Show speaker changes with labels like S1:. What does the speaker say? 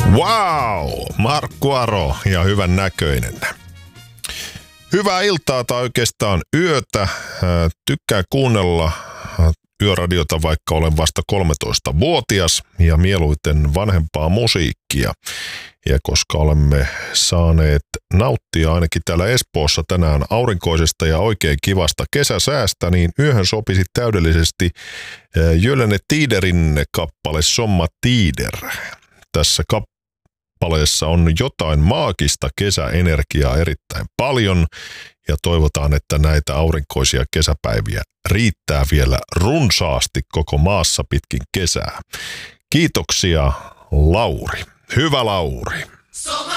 S1: Wow! Markku Aro ja hyvän näköinen. Hyvää iltaa tai oikeastaan yötä. Tykkään kuunnella yöradiota, vaikka olen vasta 13-vuotias ja mieluiten vanhempaa musiikkia. Ja koska olemme saaneet nauttia ainakin täällä Espoossa tänään aurinkoisesta ja oikein kivasta kesäsäästä, niin yöhön sopisi täydellisesti Jölene Tiderin kappale Somma Tider. Tässä kappaleessa on jotain maagista kesäenergiaa erittäin paljon ja toivotaan, että näitä aurinkoisia kesäpäiviä riittää vielä runsaasti koko maassa pitkin kesää. Kiitoksia, Lauri. Hyvä Lauri.